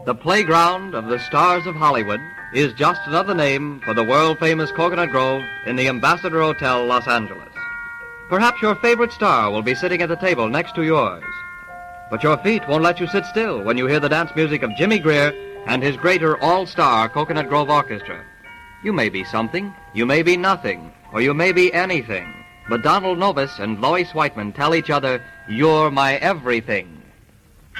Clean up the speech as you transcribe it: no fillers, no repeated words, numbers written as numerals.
The playground of the stars of Hollywood is just another name for the world-famous Coconut Grove in the Ambassador Hotel, Los Angeles. Perhaps your favorite star will be sitting at the table next to yours. But your feet won't let you sit still when you hear the dance music of Jimmy Greer and his greater all-star Coconut Grove Orchestra. You may be something, you may be nothing, or you may be anything. But Donald Novis and Lois Whiteman tell each other, "You're my everything."